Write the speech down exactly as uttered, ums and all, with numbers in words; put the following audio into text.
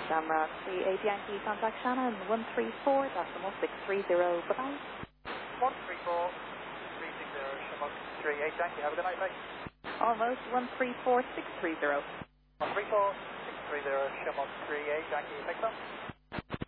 Shamrock three eight Yankee, contact Shannon one three four decimal six three zero. Bye-bye. one three four three six zero, Shamrock three eight Yankee. Have a good night, bye. Almost one three four six three zero. one three four six three zero, Shamrock three eight Yankee. Thanks, sir.